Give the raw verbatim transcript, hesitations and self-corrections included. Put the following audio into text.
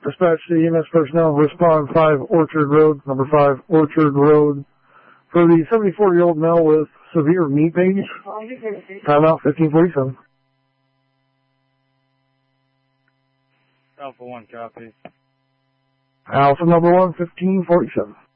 Dispatch to E M S personnel, respond five Orchard Road, number five Orchard Road, for the seventy-four-year-old male with severe knee pain. Timeout fifteen forty-seven. Alpha one, copy. Alpha number one, fifteen forty-seven.